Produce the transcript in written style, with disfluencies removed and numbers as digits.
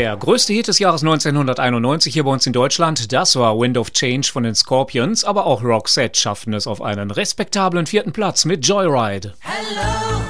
Der größte Hit des Jahres 1991 hier bei uns in Deutschland, das war Wind of Change von den Scorpions, aber auch Roxette schafften es auf einen respektablen 4. Platz mit Joyride. Hello.